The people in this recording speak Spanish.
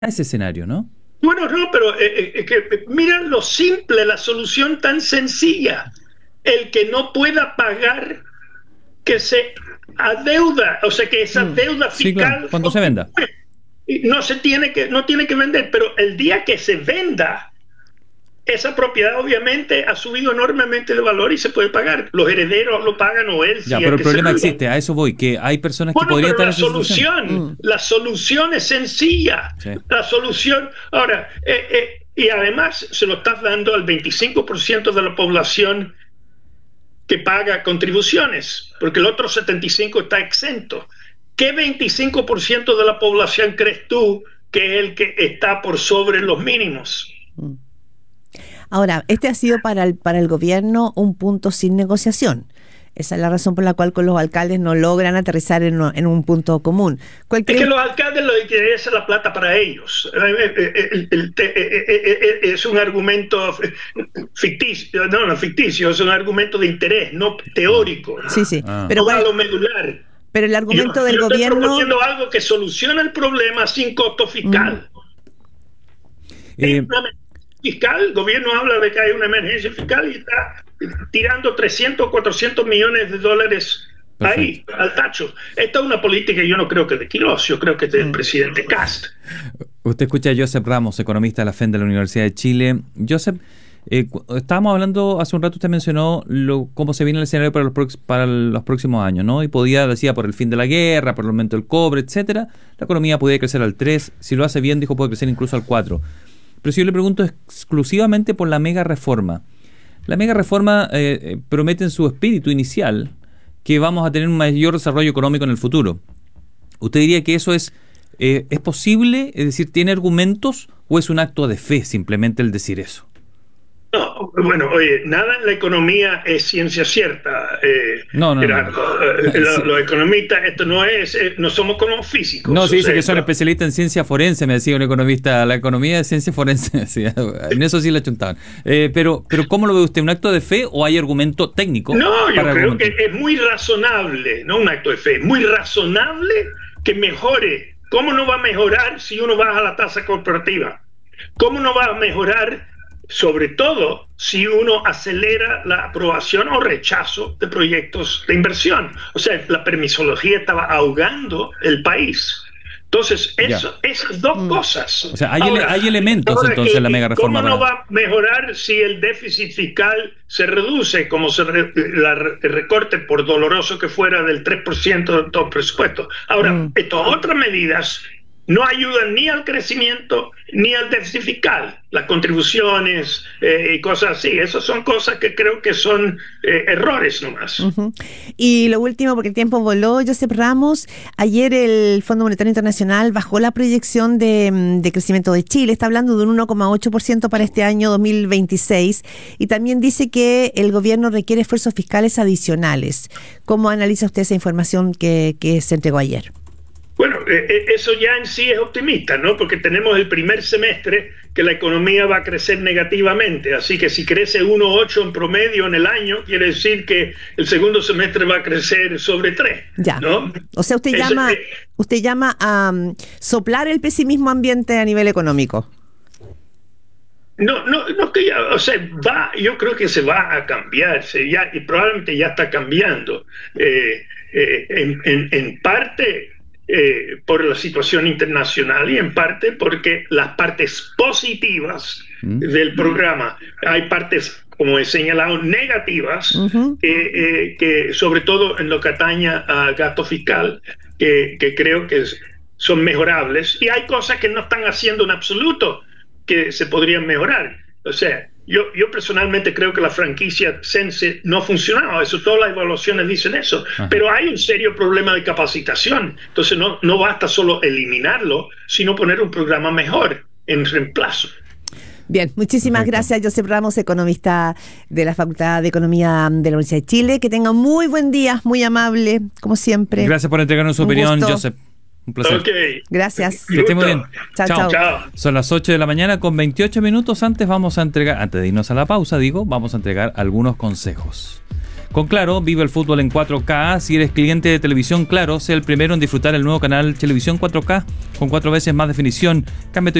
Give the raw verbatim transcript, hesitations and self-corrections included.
ese escenario, ¿no? Bueno, no, pero eh, eh, que, mira lo simple, la solución tan sencilla. El que no pueda pagar, que se adeuda, o sea, que esa Mm, deuda sí, claro, fiscal cuando se venda. no se tiene que, no tiene que vender, pero el día que se venda, esa propiedad obviamente ha subido enormemente de valor y se puede pagar. Los herederos lo pagan o él, Ya, si es pero el que se problema lo... existe, a eso voy, que hay personas que Bueno, podrían pero estar en la esa situación. solución, Mm, la solución es sencilla. sí. La solución, ahora, eh, eh, y además se lo estás dando al veinticinco por ciento de la población que paga contribuciones, porque el otro setenta y cinco por ciento está exento. ¿Qué veinticinco por ciento de la población crees tú que es el que está por sobre los mínimos? Mm. Ahora, este ha sido para el, para el gobierno un punto sin negociación. Esa es la razón por la cual con los alcaldes no logran aterrizar en, en un punto común. Es que los alcaldes lo que quieren es la plata para ellos. Es un argumento ficticio, no, no ficticio, es un argumento de interés, no teórico. Sí, sí. Ah. Pero, no a bueno, lo medular. pero el argumento yo, del yo gobierno... estoy proponiendo algo que soluciona el problema sin costo fiscal. Mm. Eh, fiscal, el gobierno habla de que hay una emergencia fiscal y está tirando trescientos, cuatrocientos millones de dólares ahí, al tacho. Esta es una política que yo no creo que es de Quirós, yo creo que es del mm. presidente Kast. Usted escucha a Josep Ramos, economista de la F E N de la Universidad de Chile. Josep, eh, estábamos hablando, hace un rato usted mencionó lo, cómo se viene el escenario para los, para los próximos años, ¿no? Y podía, decía, por el fin de la guerra, por el aumento del cobre, etcétera, la economía podía crecer al tres, si lo hace bien, dijo, puede crecer incluso al cuatro. Pero si yo le pregunto exclusivamente por la mega reforma, la mega reforma eh, promete en su espíritu inicial que vamos a tener un mayor desarrollo económico en el futuro. ¿Usted diría que eso es, eh, es posible? Es decir, ¿tiene argumentos o es un acto de fe simplemente el decir eso? No, bueno, oye, nada en la economía es ciencia cierta. Eh, no, no, era, no. Eh, los, sí. los economistas, esto no es, eh, no somos como físicos. No, se dice o sea, que son especialistas en ciencia forense, me decía un economista, la economía es ciencia forense, decía, en eso sí la chuntaban. Eh, pero, pero ¿cómo lo ve usted? ¿Un acto de fe o hay argumento técnico? No, yo para creo argumentar? que es muy razonable, no un acto de fe, muy razonable que mejore. ¿Cómo no va a mejorar si uno baja la tasa corporativa? ¿Cómo no va a mejorar? Sobre todo si uno acelera la aprobación o rechazo de proyectos de inversión. O sea, la permisología estaba ahogando el país. Entonces, eso, esas dos mm. cosas. O sea, hay, ahora, ele hay elementos ahora entonces en la mega reforma. ¿Cómo no para... va a mejorar si el déficit fiscal se reduce, como se re, la recorte, por doloroso que fuera, del tres por ciento de todo el presupuesto? Ahora, mm. estas otras medidas no ayudan ni al crecimiento ni al déficit fiscal, las contribuciones eh, y cosas así. Esas son cosas que creo que son eh, errores nomás. Uh-huh. Y lo último, porque el tiempo voló, Josep Ramos, ayer el Fondo Monetario Internacional bajó la proyección de, de crecimiento de Chile, está hablando de un uno coma ocho por ciento para este año dos mil veintiséis, y también dice que el gobierno requiere esfuerzos fiscales adicionales. ¿Cómo analiza usted esa información que, que se entregó ayer? Bueno, eh, eso ya en sí es optimista, ¿no? Porque tenemos el primer semestre que la economía va a crecer negativamente, así que si crece uno coma ocho en promedio en el año, quiere decir que el segundo semestre va a crecer sobre tres, ya. ¿no? O sea, usted eso, llama, eh, usted llama a um, soplar el pesimismo ambiente a nivel económico. No, no, no que ya, o sea, va, yo creo que se va a cambiar, se ya, y probablemente ya está cambiando. Eh, eh, en, en, en parte... Eh, por la situación internacional y en parte porque las partes positivas mm. del programa, hay partes, como he señalado, negativas, uh-huh. eh, eh, que sobre todo en lo que atañe a gasto fiscal, que, que creo que es, son mejorables, y hay cosas que no están haciendo en absoluto que se podrían mejorar. O sea, Yo, yo personalmente creo que la franquicia Sense no funcionaba, eso, todas las evaluaciones dicen eso. Ajá. Pero hay un serio problema de capacitación, entonces no, no basta solo eliminarlo, sino poner un programa mejor en reemplazo. Bien, muchísimas Perfecto. gracias, Josep Ramos, economista de la Facultad de Economía de la Universidad de Chile. Que tenga muy buen día, muy amable, como siempre. Gracias por entregarnos su un opinión, gusto. Josep. Un placer. Okay. Gracias. Que esté muy bien. Chao, chao, chao. Son las ocho de la mañana con veintiocho minutos. Antes vamos a entregar, antes de irnos a la pausa, digo, vamos a entregar algunos consejos. Con Claro, vive el fútbol en cuatro K. Si eres cliente de televisión Claro, sé el primero en disfrutar el nuevo canal Televisión cuatro K con cuatro veces más definición. Cambia tu